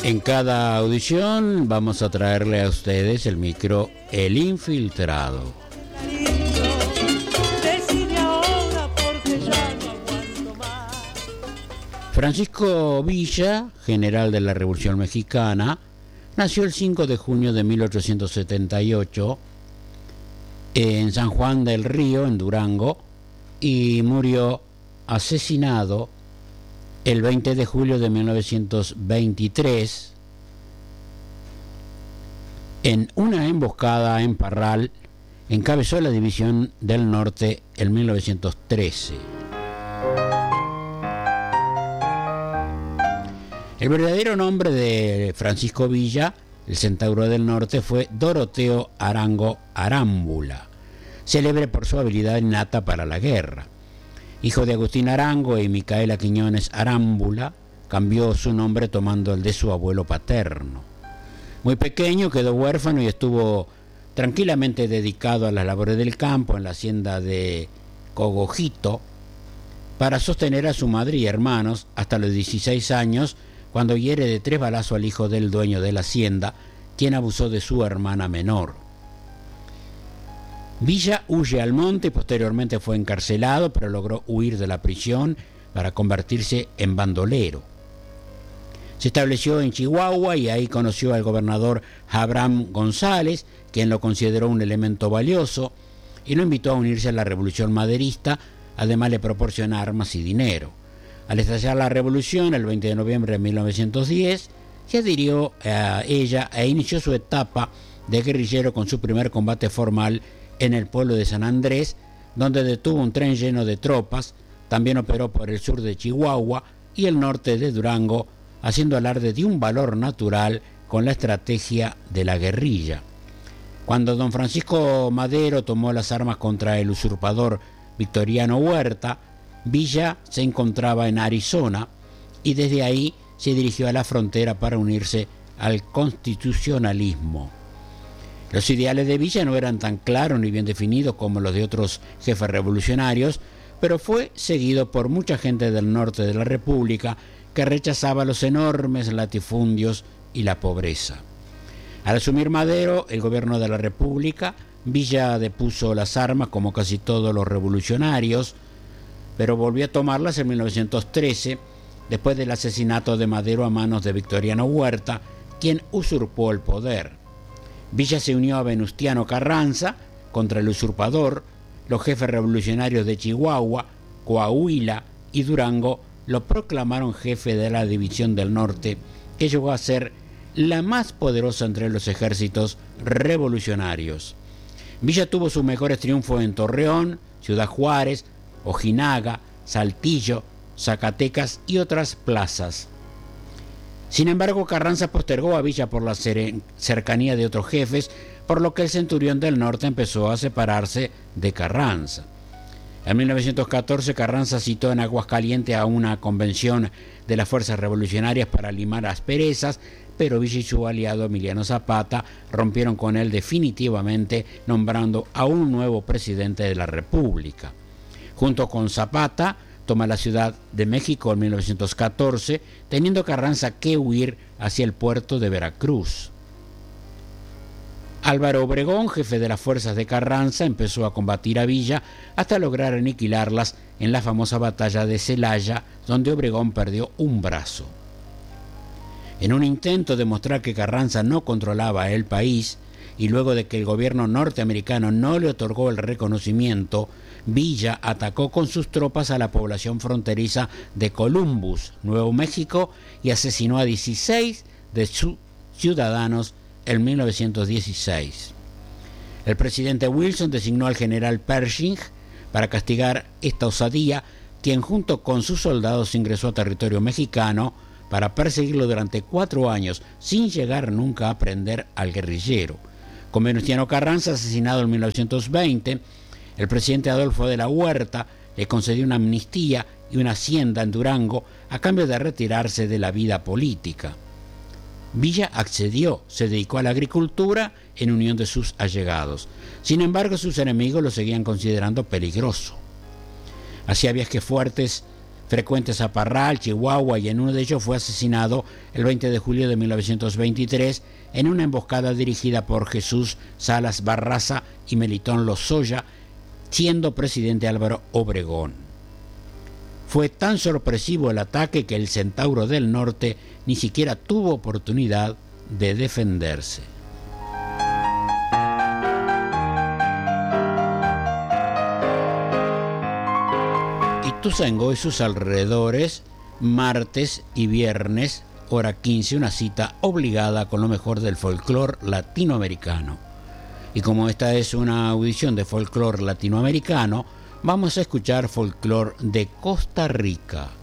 En cada audición vamos a traerle a ustedes el micro El Infiltrado. Francisco Villa, general de la Revolución Mexicana, nació el 5 de junio de 1878 en San Juan del Río, en Durango, y murió asesinado el 20 de julio de 1923 en una emboscada en Parral. Encabezó la División del Norte en 1913. El verdadero nombre de Francisco Villa, el Centauro del Norte, fue Doroteo Arango Arámbula, célebre por su habilidad innata para la guerra. Hijo de Agustín Arango y Micaela Quiñones Arámbula, cambió su nombre tomando el de su abuelo paterno. Muy pequeño quedó huérfano y estuvo tranquilamente dedicado a las labores del campo en la hacienda de Cogojito para sostener a su madre y hermanos hasta los 16 años, cuando hiere de 3 balazos al hijo del dueño de la hacienda, quien abusó de su hermana menor. Villa huye al monte y posteriormente fue encarcelado, pero logró huir de la prisión para convertirse en bandolero. Se estableció en Chihuahua y ahí conoció al gobernador Abraham González, quien lo consideró un elemento valioso y lo invitó a unirse a la revolución maderista. Además le proporcionó armas y dinero. Al estallar la revolución, el 20 de noviembre de 1910, se adhirió a ella e inició su etapa de guerrillero con su primer combate formal en el pueblo de San Andrés, donde detuvo un tren lleno de tropas. También operó por el sur de Chihuahua y el norte de Durango, haciendo alarde de un valor natural con la estrategia de la guerrilla. Cuando don Francisco Madero tomó las armas contra el usurpador Victoriano Huerta, Villa se encontraba en Arizona y desde ahí se dirigió a la frontera para unirse al constitucionalismo. Los ideales de Villa no eran tan claros ni bien definidos como los de otros jefes revolucionarios, pero fue seguido por mucha gente del norte de la República que rechazaba los enormes latifundios y la pobreza. Al asumir Madero el gobierno de la República, Villa depuso las armas como casi todos los revolucionarios, pero volvió a tomarlas en 1913, después del asesinato de Madero a manos de Victoriano Huerta, quien usurpó el poder. Villa se unió a Venustiano Carranza contra el usurpador. Los jefes revolucionarios de Chihuahua, Coahuila y Durango lo proclamaron jefe de la División del Norte, que llegó a ser la más poderosa entre los ejércitos revolucionarios. Villa tuvo sus mejores triunfos en Torreón, Ciudad Juárez, Ojinaga, Saltillo, Zacatecas y otras plazas. Sin embargo, Carranza postergó a Villa por la cercanía de otros jefes, por lo que el Centurión del Norte empezó a separarse de Carranza. En 1914, Carranza citó en Aguascalientes a una convención de las fuerzas revolucionarias para limar asperezas, pero Villa y su aliado Emiliano Zapata rompieron con él definitivamente, nombrando a un nuevo presidente de la República. Junto con Zapata, toma la Ciudad de México en 1914, teniendo Carranza que huir hacia el puerto de Veracruz. Álvaro Obregón, jefe de las fuerzas de Carranza, empezó a combatir a Villa hasta lograr aniquilarlas en la famosa batalla de Celaya, donde Obregón perdió un brazo. En un intento de mostrar que Carranza no controlaba el país, y luego de que el gobierno norteamericano no le otorgó el reconocimiento, Villa atacó con sus tropas a la población fronteriza de Columbus, Nuevo México, y asesinó a 16 de sus ciudadanos en 1916. El presidente Wilson designó al general Pershing para castigar esta osadía, quien junto con sus soldados ingresó a territorio mexicano para perseguirlo durante 4 años, sin llegar nunca a prender al guerrillero. Con Venustiano Carranza, asesinado en 1920, el presidente Adolfo de la Huerta le concedió una amnistía y una hacienda en Durango a cambio de retirarse de la vida política. Villa accedió, se dedicó a la agricultura en unión de sus allegados. Sin embargo, sus enemigos lo seguían considerando peligroso. Hacía viajes fuertes frecuentes a Parral, Chihuahua, y en uno de ellos fue asesinado el 20 de julio de 1923 en una emboscada dirigida por Jesús Salas Barraza y Melitón Lozoya, siendo presidente Álvaro Obregón. Fue tan sorpresivo el ataque que el Centauro del Norte ni siquiera tuvo oportunidad de defenderse. Ituzaingó y sus alrededores, martes y viernes, hora 15, una cita obligada con lo mejor del folclore latinoamericano. Y como esta es una audición de folclore latinoamericano, vamos a escuchar folclore de Costa Rica.